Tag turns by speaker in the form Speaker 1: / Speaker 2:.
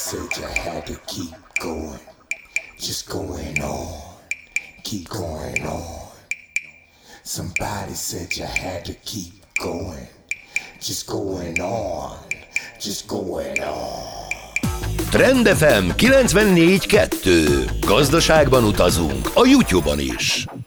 Speaker 1: said you had to keep going, just going on, keep going on. Somebody said you had to keep going, just going on, just going on.
Speaker 2: Trend FM 94.2. Gazdaságban utazunk a YouTube-on is.